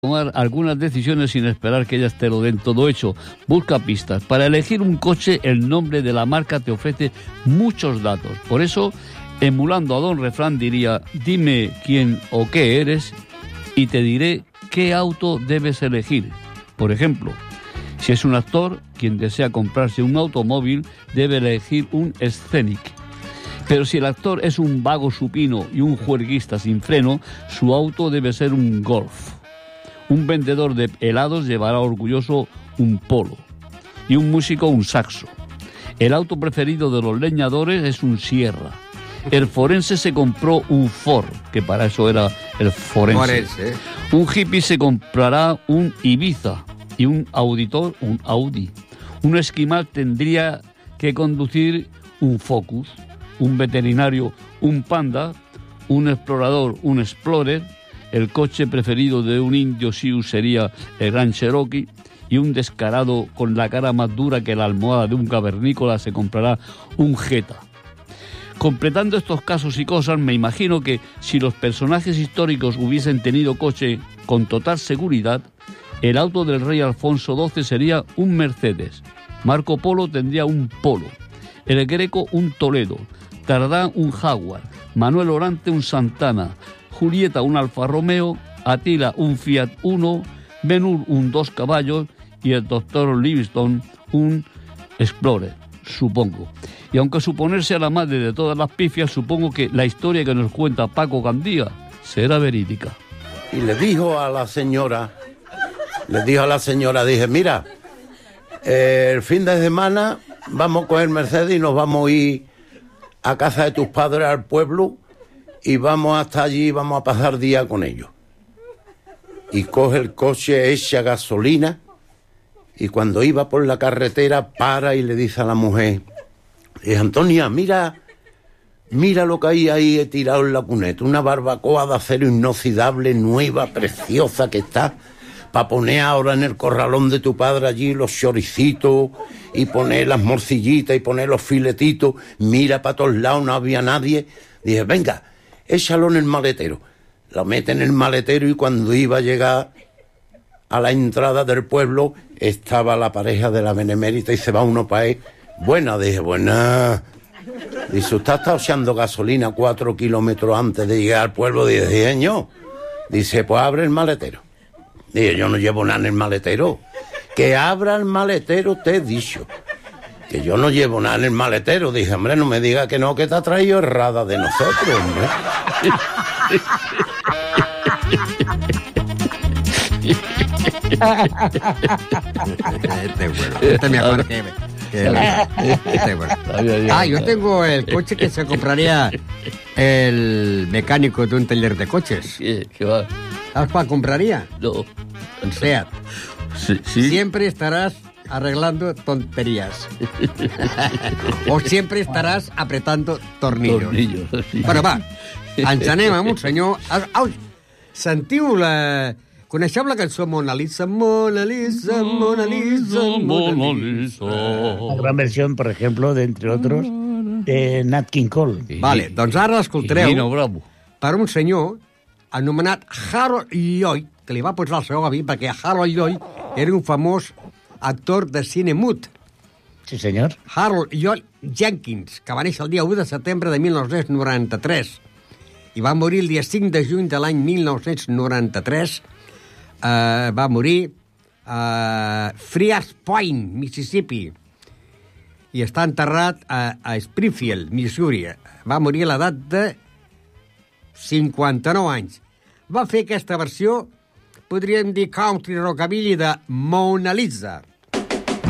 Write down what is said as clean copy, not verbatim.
tomar algunas decisiones sin esperar que ellas te lo den todo hecho. Busca pistas. Para elegir un coche, el nombre de la marca te ofrece muchos datos. Por eso, emulando a Don Refrán, diría: dime quién o qué eres y te diré qué auto debes elegir. Por ejemplo, si es un actor, quien desea comprarse un automóvil debe elegir un Scenic. Pero si el actor es un vago supino y un juerguista sin freno, su auto debe ser un Golf. Un vendedor de helados llevará orgulloso un Polo y un músico un saxo. El auto preferido de los leñadores es un Sierra. El forense se compró un Ford, que para eso era el forense. Un hippie se comprará un Ibiza y un auditor un Audi. Un esquimal tendría que conducir un Focus, un veterinario un Panda, un explorador un Explorer. El coche preferido de un indio Sioux sería el Gran Cherokee, y un descarado con la cara más dura que la almohada de un cavernícola se comprará un Jetta. Completando estos casos y cosas, me imagino que si los personajes históricos hubiesen tenido coche con total seguridad, el auto del rey Alfonso XII sería un Mercedes, Marco Polo tendría un Polo, el Greco un Toledo, Tardá un Jaguar, Manuel Orante un Santana, Julieta un Alfa Romeo, Atila un Fiat Uno, Ben-Hur un 2 caballos y el doctor Livingstone un Explorer, supongo. Y aunque suponer sea la madre de todas las pifias, supongo que la historia que nos cuenta Paco Gandía será verídica. Y le dijo a la señora, dije, mira, el fin de semana vamos a coger Mercedes y nos vamos a ir a casa de tus padres al pueblo y vamos hasta allí, vamos a pasar día con ellos. Y coge el coche, echa gasolina, y cuando iba por la carretera para y le dice a la mujer: Antonia, mira lo que hay ahí, he tirado en la cuneta, una barbacoa de acero inoxidable, nueva, preciosa que está, para poner ahora en el corralón de tu padre allí los choricitos, y poner las morcillitas, y poner los filetitos. Mira para todos lados, no había nadie. Dije, venga, échalo en el maletero. La mete en el maletero, y cuando iba a llegar a la entrada del pueblo, estaba la pareja de la benemérita y se va uno para ahí. Buena, dije, buena. Dice, ¿usted está echando gasolina 4 kilómetros antes de llegar al pueblo? Dije, señor. Dice, pues abre el maletero. Dije, yo no llevo nada en el maletero. Que abra el maletero, te he dicho. Que yo no llevo nada en el maletero. Dije, hombre, no me diga que no, que te ha traído errada de nosotros, hombre. Este es mejor que bueno. Yo tengo el coche que se compraría el mecánico de un taller de coches. ¿Qué va? ¿Sabes cuál compraría? No. Un Seat. Sí. Siempre estarás arreglando tonterías. O siempre estaràs apretando tornillos. Sí. Bueno, va, ens anem amb un senyor... Sentiu la... Coneixeu la cançó Mona Lisa? Mona Lisa, Mona Lisa, Mona Lisa. La gran versión, por ejemplo, de entre otros, de Nat King Cole. Vale, doncs ara l'escoltareu Nino Bravo. per un senyor anomenat Harold Lloyd, que li va posar el seu avi, perquè Harold Lloyd era un famós actor de cine mut. Sí, señor. Harold Lloyd Jenkins, que va néixer el dia 1 de setembre de 1993 i va morir el dia 5 de juny de l'any 1993. Va morir a Friars Point, Mississippi, i està enterrat a Springfield, Missouri. Va morir a l'edat de 59 anys. Va fer aquesta versió, podríem dir country rockabilly, de Mona Lisa.